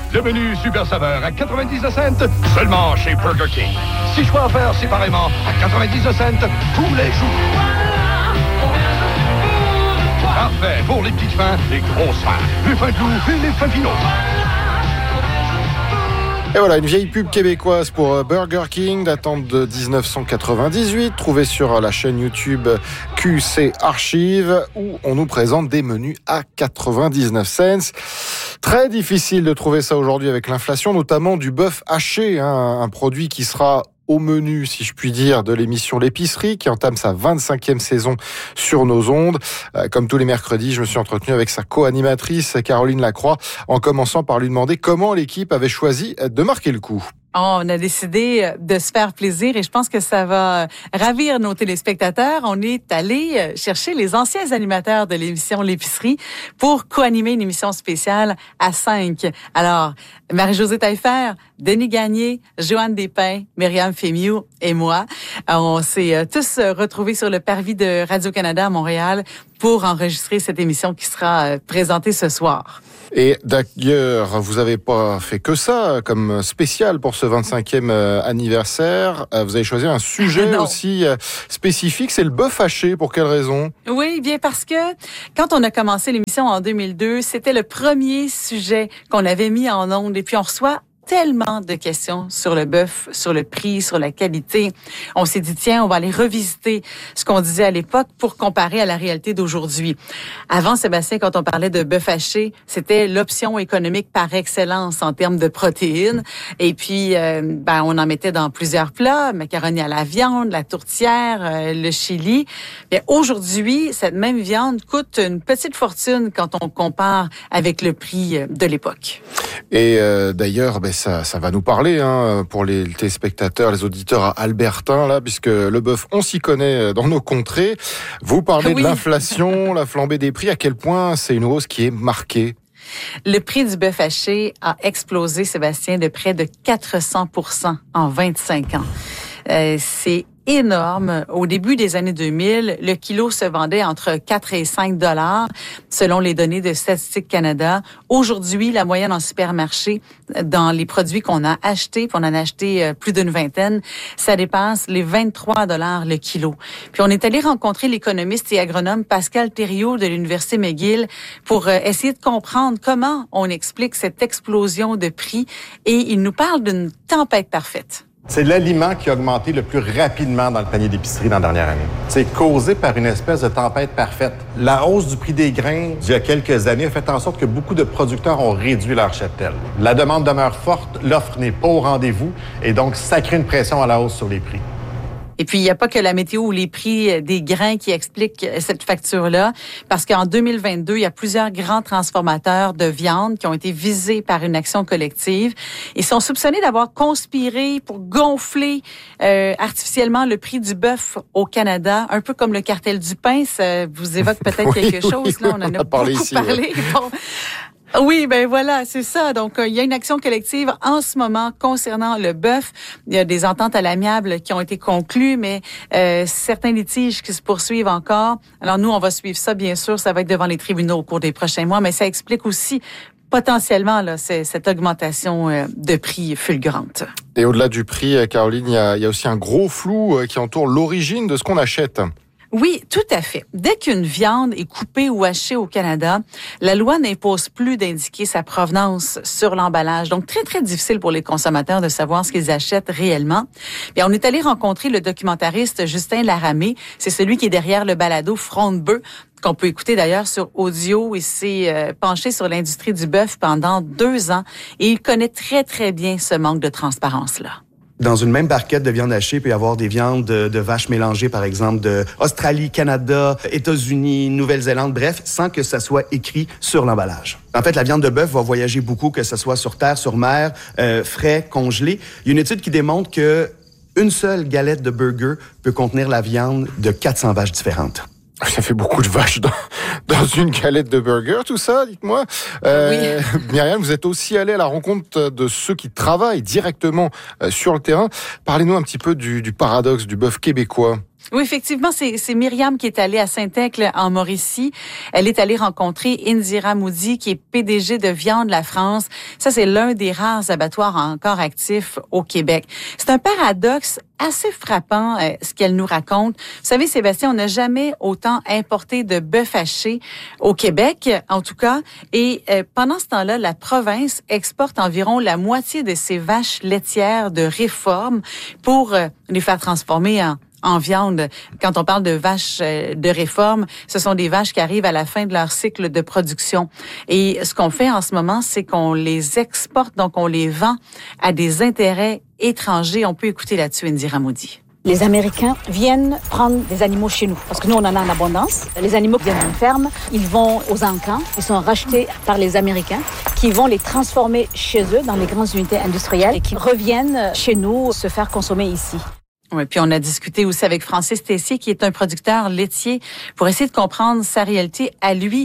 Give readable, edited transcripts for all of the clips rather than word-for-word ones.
Le menu super saveur à 99 cents, seulement chez Burger King. 6 choix offerts séparément à 99 cents tous les jours. Parfait pour les petites fins, les grosses fins, les fins de loup et les fins finaux. Et voilà, une vieille pub québécoise pour Burger King datant de 1998, trouvée sur la chaîne YouTube QC Archive, où on nous présente des menus à 99 cents. Très difficile de trouver ça aujourd'hui avec l'inflation, notamment du bœuf haché, un produit qui sera au menu, si je puis dire, de l'émission L'épicerie, qui entame sa 25e saison sur nos ondes. Comme tous les mercredis, je me suis entretenu avec sa co-animatrice, Caroline Lacroix, en commençant par lui demander comment l'équipe avait choisi de marquer le coup. On a décidé de se faire plaisir et je pense que ça va ravir nos téléspectateurs. On est allé chercher les anciens animateurs de l'émission L'épicerie pour co-animer une émission spéciale à 5. Alors, Marie-Josée Taillefer, Denis Gagné, Joanne Despins, Myriam Fémiou et moi, on s'est tous retrouvés sur le parvis de Radio-Canada à Montréal pour enregistrer cette émission qui sera présentée ce soir. Et d'ailleurs, vous n'avez pas fait que ça comme spécial pour ce 25e anniversaire. Vous avez choisi un sujet aussi spécifique, c'est le bœuf haché. Pour quelle raison? Oui, bien parce que quand on a commencé l'émission en 2002, c'était le premier sujet qu'on avait mis en ondes et puis on reçoit tellement de questions sur le bœuf, sur le prix, sur la qualité. On s'est dit, tiens, on va aller revisiter ce qu'on disait à l'époque pour comparer à la réalité d'aujourd'hui. Avant, Sébastien, quand on parlait de bœuf haché, c'était l'option économique par excellence en termes de protéines. Et puis, on en mettait dans plusieurs plats, macaroni à la viande, la tourtière, le chili. Bien, aujourd'hui, cette même viande coûte une petite fortune quand on compare avec le prix de l'époque. Et d'ailleurs, ça va nous parler pour les téléspectateurs, les auditeurs albertains, là, puisque le bœuf, on s'y connaît dans nos contrées. Vous parlez de l'inflation, la flambée des prix. À quel point c'est une hausse qui est marquée? Le prix du bœuf haché a explosé, Sébastien, de près de 400% en 25 ans. C'est énorme. Au début des années 2000, le kilo se vendait entre 4 et 5 dollars, selon les données de Statistique Canada. Aujourd'hui, la moyenne en supermarché, dans les produits qu'on a achetés, puis on en a acheté plus d'une vingtaine, ça dépasse les 23 dollars le kilo. Puis on est allé rencontrer l'économiste et agronome Pascal Thériault de l'Université McGill pour essayer de comprendre comment on explique cette explosion de prix et il nous parle d'une tempête parfaite. C'est l'aliment qui a augmenté le plus rapidement dans le panier d'épicerie dans la dernière année. C'est causé par une espèce de tempête parfaite. La hausse du prix des grains d'il y a quelques années a fait en sorte que beaucoup de producteurs ont réduit leur cheptel. La demande demeure forte, l'offre n'est pas au rendez-vous et donc ça crée une pression à la hausse sur les prix. Et puis, il n'y a pas que la météo ou les prix des grains qui expliquent cette facture-là, parce qu'en 2022, il y a plusieurs grands transformateurs de viande qui ont été visés par une action collective. Ils sont soupçonnés d'avoir conspiré pour gonfler artificiellement le prix du bœuf au Canada, un peu comme le cartel du pain. Ça vous évoque peut-être quelque chose. Là, on en a beaucoup ici, parlé. Bon. Oui, voilà, c'est ça. Donc, il y a une action collective en ce moment concernant le bœuf. Il y a des ententes à l'amiable qui ont été conclues, mais certains litiges qui se poursuivent encore. Alors, nous, on va suivre ça, bien sûr. Ça va être devant les tribunaux au cours des prochains mois, mais ça explique aussi potentiellement là, cette augmentation de prix fulgurante. Et au-delà du prix, Caroline, il y a aussi un gros flou qui entoure l'origine de ce qu'on achète. Oui, tout à fait. Dès qu'une viande est coupée ou hachée au Canada, la loi n'impose plus d'indiquer sa provenance sur l'emballage. Donc, très, très difficile pour les consommateurs de savoir ce qu'ils achètent réellement. Bien, on est allé rencontrer le documentariste Justin Laramé. C'est celui qui est derrière le balado Front de bœuf, qu'on peut écouter d'ailleurs sur audio. Il s'est penché sur l'industrie du bœuf pendant 2 ans et il connaît très, très bien ce manque de transparence-là. Dans une même barquette de viande hachée, il peut y avoir des viandes de vaches mélangées, par exemple, de Australie, Canada, États-Unis, Nouvelle-Zélande, bref, sans que ça soit écrit sur l'emballage. En fait, la viande de bœuf va voyager beaucoup, que ce soit sur terre, sur mer, frais, congelé. Il y a une étude qui démontre que une seule galette de burger peut contenir la viande de 400 vaches différentes. Ça fait beaucoup de vaches dans une galette de burger, tout ça, dites-moi. Oui. Myriam, vous êtes aussi allée à la rencontre de ceux qui travaillent directement sur le terrain. Parlez-nous un petit peu du paradoxe du bœuf québécois. Oui, effectivement, c'est Myriam qui est allée à Saint-Aigle en Mauricie. Elle est allée rencontrer Indira Moody, qui est PDG de Viande La France. Ça, c'est l'un des rares abattoirs encore actifs au Québec. C'est un paradoxe assez frappant, ce qu'elle nous raconte. Vous savez, Sébastien, on n'a jamais autant importé de bœuf haché au Québec, en tout cas. Et pendant ce temps-là, la province exporte environ la moitié de ses vaches laitières de réforme pour les faire transformer en viande. Quand on parle de vaches de réforme, ce sont des vaches qui arrivent à la fin de leur cycle de production. Et ce qu'on fait en ce moment, c'est qu'on les exporte, donc on les vend à des intérêts étrangers. On peut écouter là-dessus Indira Moody. Les Américains viennent prendre des animaux chez nous, parce que nous, on en a en abondance. Les animaux viennent d'une ferme, ils vont aux encans, ils sont rachetés par les Américains, qui vont les transformer chez eux dans les grandes unités industrielles et qui reviennent chez nous se faire consommer ici. Oui, puis on a discuté aussi avec Francis Tessier, qui est un producteur laitier, pour essayer de comprendre sa réalité à lui.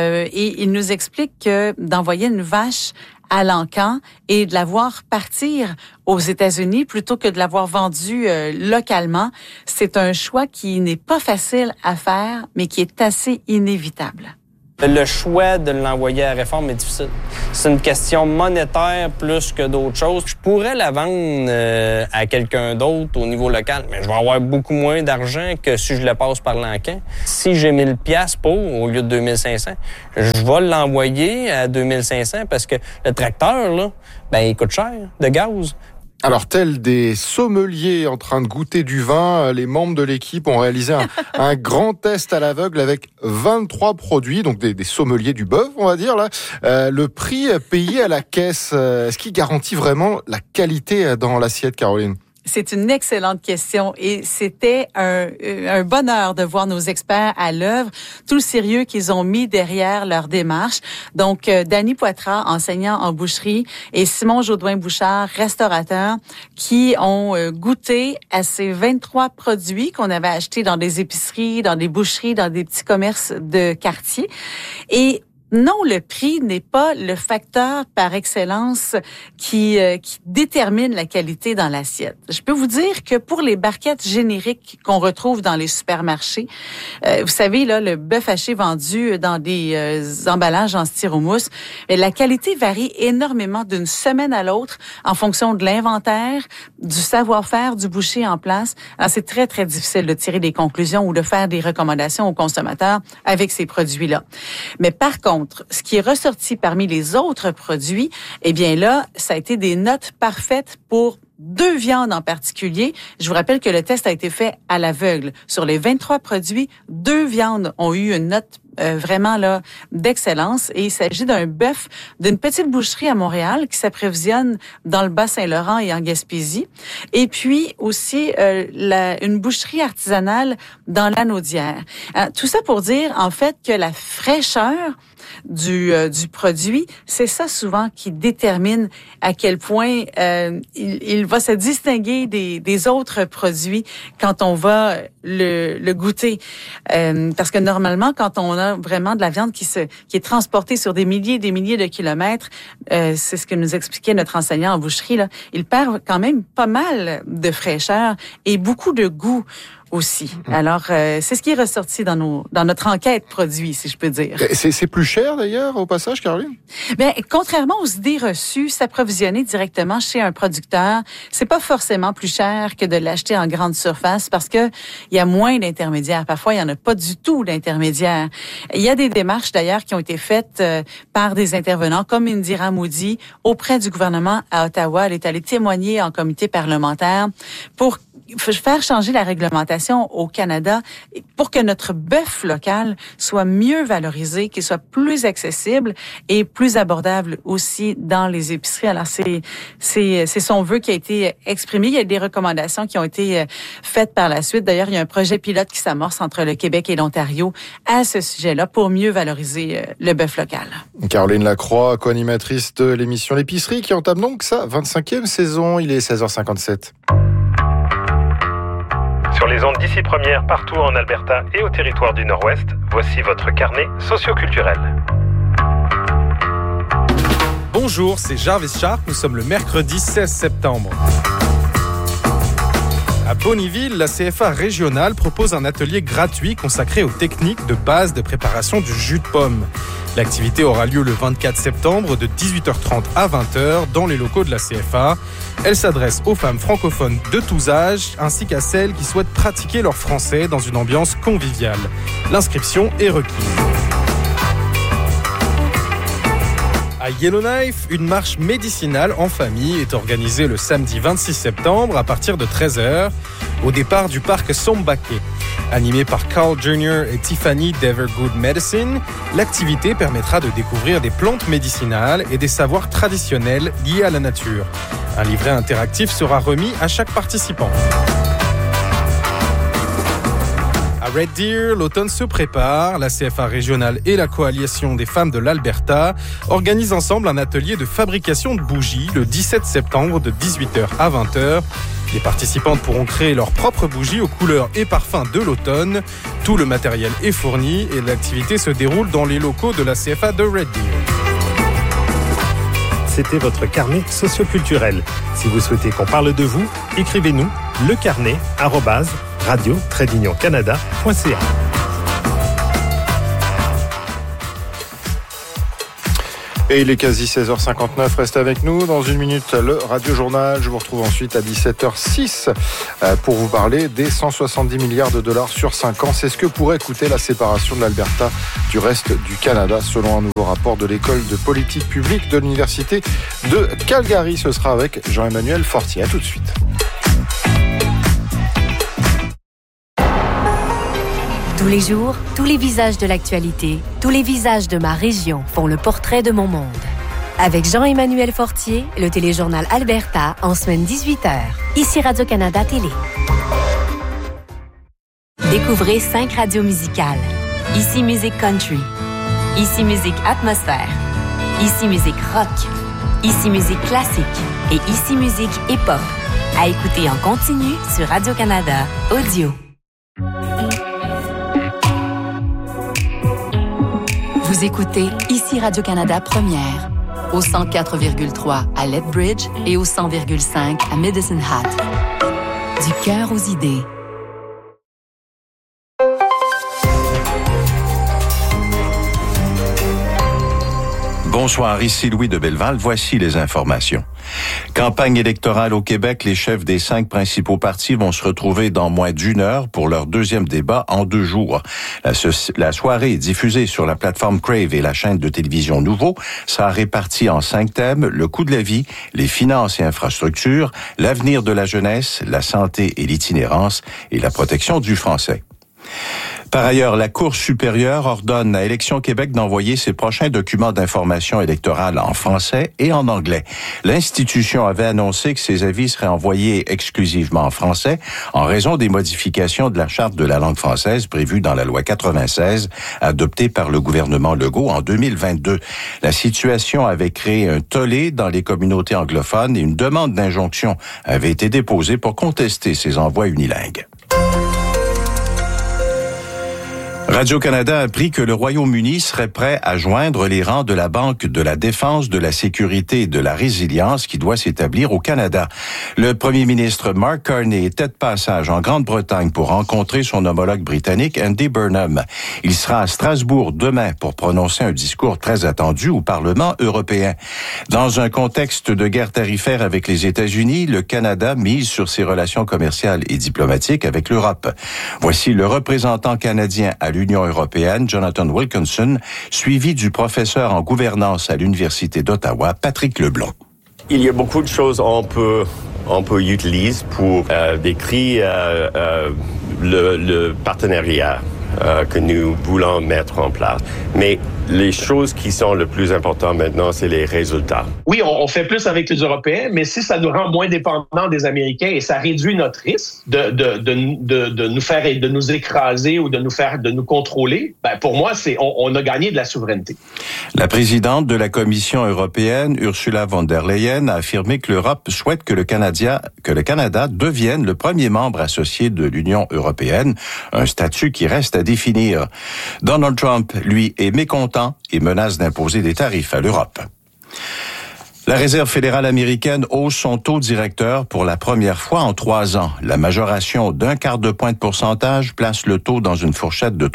Et il nous explique que d'envoyer une vache à l'encan et de la voir partir aux États-Unis plutôt que de l'avoir vendue localement, c'est un choix qui n'est pas facile à faire, mais qui est assez inévitable. Le choix de l'envoyer à la réforme est difficile. C'est une question monétaire plus que d'autres choses. Je pourrais la vendre à quelqu'un d'autre au niveau local, mais je vais avoir beaucoup moins d'argent que si je le passe par l'encan. Si j'ai 1000 pièces au lieu de 2500, je vais l'envoyer à 2500 parce que le tracteur, là, il coûte cher de gaz. Alors, tels des sommeliers en train de goûter du vin, les membres de l'équipe ont réalisé un grand test à l'aveugle avec 23 produits, donc des sommeliers du bœuf, on va dire. Là, le prix payé à la caisse, est-ce qu'il garantit vraiment la qualité dans l'assiette, Caroline? C'est une excellente question et c'était un bonheur de voir nos experts à l'œuvre, tout le sérieux qu'ils ont mis derrière leur démarche. Donc, Dany Poitras, enseignant en boucherie, et Simon Jodoin-Bouchard, restaurateur, qui ont goûté à ces 23 produits qu'on avait achetés dans des épiceries, dans des boucheries, dans des petits commerces de quartier. Et non, le prix n'est pas le facteur par excellence qui détermine la qualité dans l'assiette. Je peux vous dire que pour les barquettes génériques qu'on retrouve dans les supermarchés, vous savez, là, le bœuf haché vendu dans des emballages en styromousse, la qualité varie énormément d'une semaine à l'autre en fonction de l'inventaire, du savoir-faire du boucher en place. Alors, c'est très, très difficile de tirer des conclusions ou de faire des recommandations aux consommateurs avec ces produits-là. Mais par contre, ce qui est ressorti parmi les autres produits, eh bien là, ça a été des notes parfaites pour 2 viandes en particulier. Je vous rappelle que le test a été fait à l'aveugle. Sur les 23 produits, 2 viandes ont eu une note vraiment là d'excellence. Et il s'agit d'un bœuf d'une petite boucherie à Montréal qui s'approvisionne dans le Bas-Saint-Laurent et en Gaspésie. Et puis aussi une boucherie artisanale dans l'Anaudière. Tout ça pour dire en fait que la fraîcheur du produit, c'est ça souvent qui détermine à quel point il va se distinguer des autres produits quand on va le goûter. Parce que normalement, quand on a vraiment de la viande qui est transportée sur des milliers de kilomètres, c'est ce que nous expliquait notre enseignant en boucherie, là, il perd quand même pas mal de fraîcheur et beaucoup de goût aussi. Alors, c'est ce qui est ressorti dans notre enquête produit, si je peux dire. C'est plus cher d'ailleurs, au passage, Caroline? Bien, contrairement aux idées reçues, s'approvisionner directement chez un producteur, c'est pas forcément plus cher que de l'acheter en grande surface parce que il y a moins d'intermédiaires. Parfois, il y en a pas du tout d'intermédiaires. Il y a des démarches d'ailleurs qui ont été faites par des intervenants comme Indira Moody auprès du gouvernement à Ottawa. Elle est allée témoigner en comité parlementaire pour faire changer la réglementation au Canada pour que notre bœuf local soit mieux valorisé, qu'il soit plus accessible et plus abordable aussi dans les épiceries. Alors, c'est son vœu qui a été exprimé. Il y a des recommandations qui ont été faites par la suite. D'ailleurs, il y a un projet pilote qui s'amorce entre le Québec et l'Ontario à ce sujet-là pour mieux valoriser le bœuf local. Caroline Lacroix, co-animatrice de l'émission L'Épicerie, qui entame donc sa 25e saison. Il est 16h57. Sur les ondes d'ici première, partout en Alberta et au territoire du Nord-Ouest, voici votre carnet socioculturel. Bonjour, c'est Jarvis Sharp. Nous sommes le mercredi 16 septembre. À Bonnyville, la CFA régionale propose un atelier gratuit consacré aux techniques de base de préparation du jus de pomme. L'activité aura lieu le 24 septembre de 18h30 à 20h dans les locaux de la CFA. Elle s'adresse aux femmes francophones de tous âges ainsi qu'à celles qui souhaitent pratiquer leur français dans une ambiance conviviale. L'inscription est requise. À Yellowknife, une marche médicinale en famille est organisée le samedi 26 septembre à partir de 13h au départ du parc Sombake. Animée par Carl Jr. et Tiffany d'Evergood Medicine, l'activité permettra de découvrir des plantes médicinales et des savoirs traditionnels liés à la nature. Un livret interactif sera remis à chaque participant. À Red Deer, l'automne se prépare. La CFA régionale et la Coalition des femmes de l'Alberta organisent ensemble un atelier de fabrication de bougies le 17 septembre de 18h à 20h. Les participantes pourront créer leurs propres bougies aux couleurs et parfums de l'automne. Tout le matériel est fourni et l'activité se déroule dans les locaux de la CFA de Red Deer. C'était votre carnet socioculturel. Si vous souhaitez qu'on parle de vous, écrivez-nous lecarnet@radio-canada.ca. Et il est quasi 16h59, restez avec nous. Dans une minute, le Radio Journal. Je vous retrouve ensuite à 17h06 pour vous parler des 170 milliards de dollars sur 5 ans. C'est ce que pourrait coûter la séparation de l'Alberta du reste du Canada, selon un nouveau rapport de l'école de politique publique de l'Université de Calgary. Ce sera avec Jean-Emmanuel Fortier. À tout de suite. Tous les jours, tous les visages de l'actualité, tous les visages de ma région font le portrait de mon monde. Avec Jean-Emmanuel Fortier, le téléjournal Alberta, en semaine 18h. Ici Radio-Canada Télé. Découvrez 5 radios musicales. Ici Musique Country. Ici Musique Atmosphère. Ici Musique Rock. Ici Musique Classique. Et ici Musique Hip-Hop. À écouter en continu sur Radio-Canada Audio. Vous écoutez ici Radio-Canada Première, au 104,3 à Lethbridge et au 100,5 à Medicine Hat. Du cœur aux idées. Bonsoir, ici Louis de Belleval. Voici les informations. Campagne électorale au Québec, les chefs des 5 principaux partis vont se retrouver dans moins d'une heure pour leur deuxième débat en 2 jours. La soirée est diffusée sur la plateforme Crave et la chaîne de télévision Nouveau. Ça a réparti en 5 thèmes: le coût de la vie, les finances et infrastructures, l'avenir de la jeunesse, la santé et l'itinérance et la protection du français. Par ailleurs, la Cour supérieure ordonne à Élections Québec d'envoyer ses prochains documents d'information électorale en français et en anglais. L'institution avait annoncé que ces avis seraient envoyés exclusivement en français en raison des modifications de la Charte de la langue française prévues dans la loi 96, adoptée par le gouvernement Legault en 2022. La situation avait créé un tollé dans les communautés anglophones et une demande d'injonction avait été déposée pour contester ces envois unilingues. Radio-Canada a appris que le Royaume-Uni serait prêt à joindre les rangs de la Banque de la Défense, de la Sécurité et de la Résilience qui doit s'établir au Canada. Le premier ministre Mark Carney était de passage en Grande-Bretagne pour rencontrer son homologue britannique Andy Burnham. Il sera à Strasbourg demain pour prononcer un discours très attendu au Parlement européen. Dans un contexte de guerre tarifaire avec les États-Unis, le Canada mise sur ses relations commerciales et diplomatiques avec l'Europe. Voici le représentant canadien à l'Union européenne, Jonathan Wilkinson, suivi du professeur en gouvernance à l'Université d'Ottawa, Patrick Leblond. Il y a beaucoup de choses qu'on peut utiliser pour décrire le partenariat que nous voulons mettre en place. Mais les choses qui sont le plus importantes maintenant, c'est les résultats. Oui, on fait plus avec les Européens, mais si ça nous rend moins dépendants des Américains et ça réduit notre risque de nous écraser ou de nous contrôler, ben pour moi, on a gagné de la souveraineté. La présidente de la Commission européenne, Ursula von der Leyen, a affirmé que l'Europe souhaite que le Canada devienne le premier membre associé de l'Union européenne, un statut qui reste à définir. Donald Trump, lui, est mécontent et menace d'imposer des tarifs à l'Europe. La Réserve fédérale américaine hausse son taux directeur pour la première fois en 3 ans. La majoration d'1/4 de point de pourcentage place le taux dans une fourchette de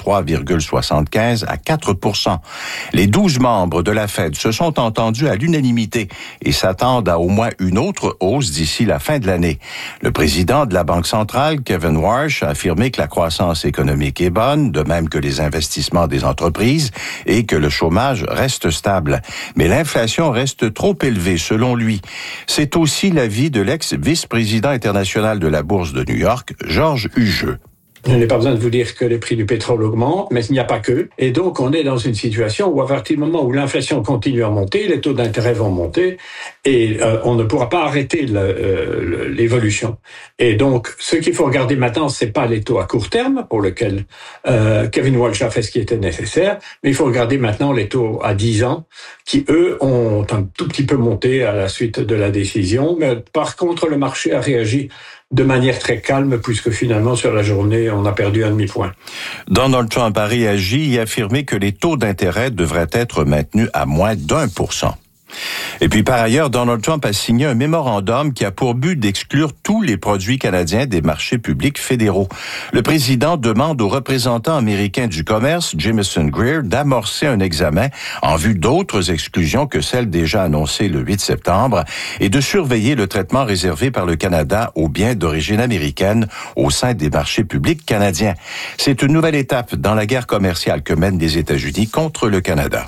3,75 à 4%. Les 12 membres de la Fed se sont entendus à l'unanimité et s'attendent à au moins une autre hausse d'ici la fin de l'année. Le président de la Banque centrale, Kevin Warsh, a affirmé que la croissance économique est bonne, de même que les investissements des entreprises, et que le chômage reste stable. Mais l'inflation reste trop élevée selon lui. C'est aussi l'avis de l'ex-vice-président international de la Bourse de New York, Georges Hugeux. Je n'ai pas besoin de vous dire que les prix du pétrole augmentent, mais il n'y a pas que. Et donc, on est dans une situation où, à partir du moment où l'inflation continue à monter, les taux d'intérêt vont monter et on ne pourra pas arrêter l'évolution. Et donc, ce qu'il faut regarder maintenant, c'est pas les taux à court terme, pour lesquels Kevin Walsh a fait ce qui était nécessaire, mais il faut regarder maintenant les taux à 10 ans, qui, eux, ont un tout petit peu monté à la suite de la décision. Mais par contre, le marché a réagi de manière très calme, puisque finalement, sur la journée, on a perdu un demi-point. Donald Trump a réagi et affirmé que les taux d'intérêt devraient être maintenus à moins d'1%. Et puis, par ailleurs, Donald Trump a signé un mémorandum qui a pour but d'exclure tous les produits canadiens des marchés publics fédéraux. Le président demande aux représentants américains du commerce, Jamieson Greer, d'amorcer un examen en vue d'autres exclusions que celles déjà annoncées le 8 septembre et de surveiller le traitement réservé par le Canada aux biens d'origine américaine au sein des marchés publics canadiens. C'est une nouvelle étape dans la guerre commerciale que mènent les États-Unis contre le Canada.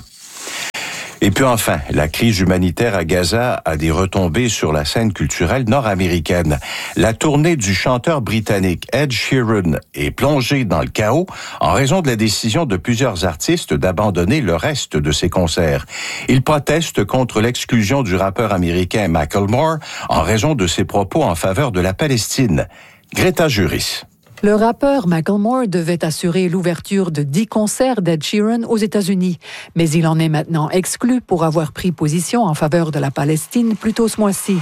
Et puis enfin, la crise humanitaire à Gaza a des retombées sur la scène culturelle nord-américaine. La tournée du chanteur britannique Ed Sheeran est plongée dans le chaos en raison de la décision de plusieurs artistes d'abandonner le reste de ses concerts. Ils protestent contre l'exclusion du rappeur américain Macklemore en raison de ses propos en faveur de la Palestine. Greta Juris. Le rappeur Macklemore devait assurer l'ouverture de 10 concerts d'Ed Sheeran aux États-Unis, mais il en est maintenant exclu pour avoir pris position en faveur de la Palestine plus tôt ce mois-ci.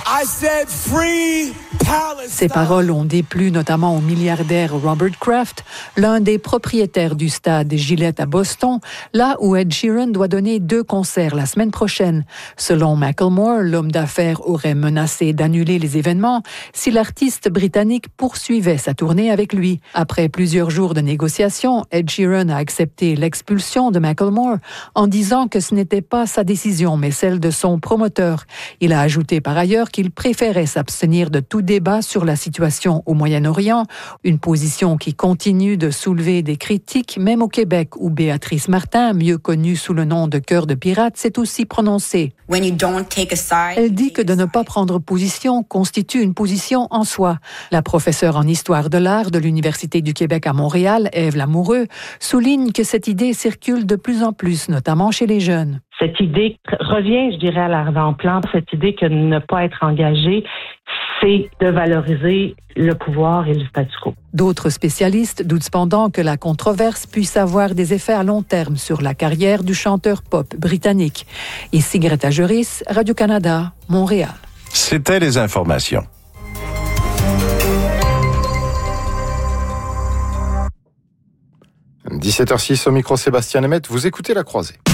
Ces paroles ont déplu notamment au milliardaire Robert Kraft, l'un des propriétaires du stade Gillette à Boston, là où Ed Sheeran doit donner 2 concerts la semaine prochaine. Selon Macklemore, l'homme d'affaires aurait menacé d'annuler les événements si l'artiste britannique poursuivait sa tournée avec lui. Après plusieurs jours de négociations, Ed Sheeran a accepté l'expulsion de Macklemore en disant que ce n'était pas sa décision, mais celle de son promoteur. Il a ajouté par ailleurs qu'il préférait s'abstenir de tout débat sur la situation au Moyen-Orient, une position qui continue de soulever des critiques, même au Québec, où Béatrice Martin, mieux connue sous le nom de Cœur de Pirate, s'est aussi prononcée. Elle dit que de ne pas prendre position constitue une position en soi. La professeure en histoire de l'art de l'Université du Québec à Montréal, Ève Lamoureux, souligne que cette idée circule de plus en plus, notamment chez les jeunes. Cette idée revient, je dirais, à l'avant-plan. Cette idée que ne pas être engagé, c'est de valoriser le pouvoir et le statu quo. D'autres spécialistes doutent cependant que la controverse puisse avoir des effets à long terme sur la carrière du chanteur pop britannique. Ici Greta Juris, Radio-Canada, Montréal. C'était les informations. « 17h06 au micro Sébastien Lemaitre, vous écoutez La Croisée.